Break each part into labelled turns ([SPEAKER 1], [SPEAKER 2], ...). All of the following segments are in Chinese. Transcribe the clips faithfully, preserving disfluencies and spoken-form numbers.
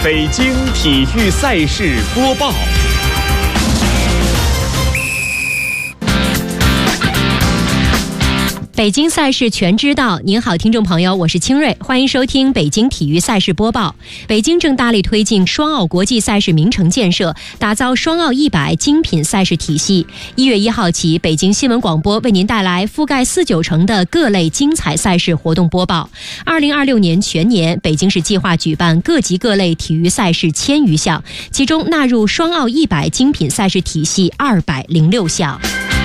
[SPEAKER 1] 北京体育赛事播报。
[SPEAKER 2] 北京赛事全知道。您好，听众朋友，我是清瑞，欢迎收听北京体育赛事播报。北京正大力推进双奥国际赛事名城建设，打造双奥一百精品赛事体系。一月一号起，北京新闻广播为您带来覆盖四九城的各类精彩赛事活动播报。二零二六年全年，北京市计划举办各级各类体育赛事千余项，其中纳入双奥一百精品赛事体系二百零六项。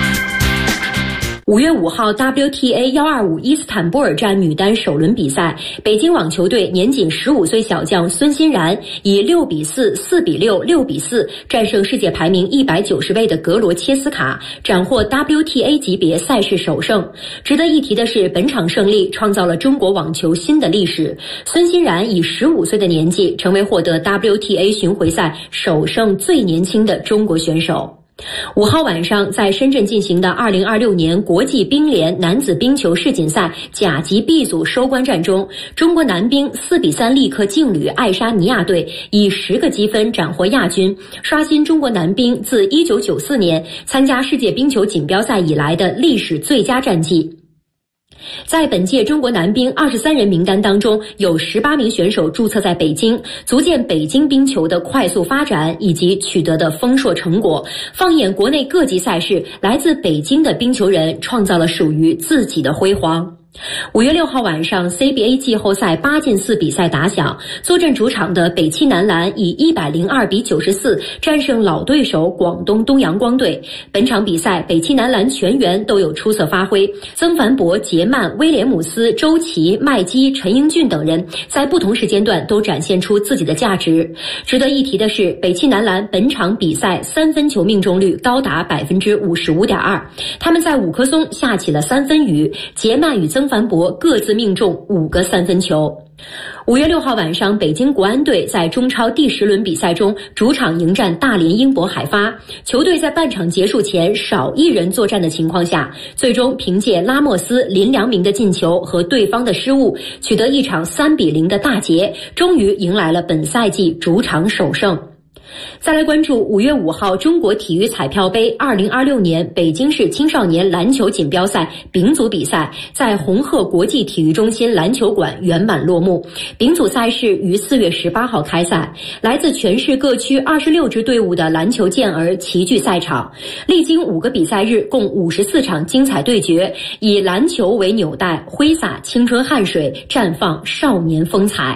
[SPEAKER 2] 五月五号 W T A 一二五伊斯坦布尔站女单首轮比赛，北京网球队年仅十五岁小将孙欣然以六比四、四比六、六比四战胜世界排名一百九十位的格罗切斯卡，斩获 W T A 级别赛事首胜。值得一提的是，本场胜利创造了中国网球新的历史。孙欣然以十五岁的年纪成为获得 W T A 巡回赛首胜最年轻的中国选手。五号晚上，在深圳进行的二零二六年国际冰联男子冰球世锦赛甲级 B 组收官战中，中国男冰四比三力克劲旅爱沙尼亚队，以十个积分斩获亚军，刷新中国男冰自一九九四年参加世界冰球锦标赛以来的历史最佳战绩。在本届中国男冰二十三人名单当中，有十八名选手注册在北京，足见北京冰球的快速发展以及取得的丰硕成果。放眼国内各级赛事，来自北京的冰球人创造了属于自己的辉煌。五月六号晚上 C B A 季后赛八进四比赛打响，坐镇主场的北汽男篮以一百零二比九十四战胜老对手广东东阳光队。本场比赛，北汽男篮全员都有出色发挥，曾凡博、杰曼、威廉姆斯、周琦、麦基、陈英俊等人在不同时间段都展现出自己的价值。值得一提的是，北汽男篮本场比赛三分球命中率高达 百分之五十五点二， 他们在五棵松下起了三分雨，杰曼与曾凡博各自命中五个三分球。五月六号晚上，北京国安队在中超第十轮比赛中主场迎战大连英博海发，球队在半场结束前少一人作战的情况下，最终凭借拉莫斯、林良铭的进球和对方的失误，取得一场三比零的大捷，终于迎来了本赛季主场首胜。再来关注五月五号中国体育彩票杯二零二六年北京市青少年篮球锦标赛丙组比赛在红鹤国际体育中心篮球馆圆满落幕。丙组赛事于四月十八号开赛，来自全市各区二十六支队伍的篮球健儿齐聚赛场，历经五个比赛日，共五十四场精彩对决，以篮球为纽带，挥洒青春汗水，绽放少年风采。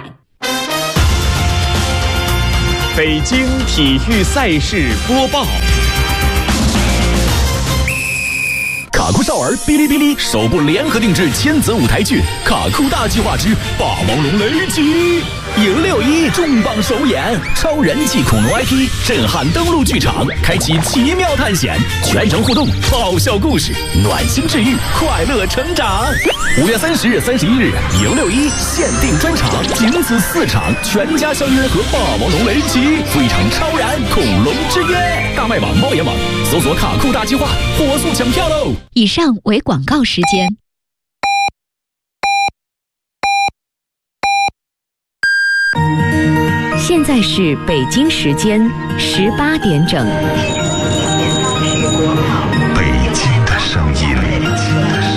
[SPEAKER 1] 北京体育赛事播报。
[SPEAKER 3] 卡酷少儿哔哩哔哩首部联合定制亲子舞台剧《卡酷大计划之霸王龙雷击》，迎六一重磅首演，超人气恐龙 I P 震撼登陆剧场，开启奇妙探险，全程互动，爆笑故事，暖心治愈，快乐成长。五月三十日、三十一日，迎六一限定专场，仅此四场，全家相约和霸王龙雷击，赴一场超燃恐龙之约。大麦网、猫眼网搜索卡酷大计划，火速抢票喽！
[SPEAKER 2] 以上为广告时间。现在是北京时间十八点整。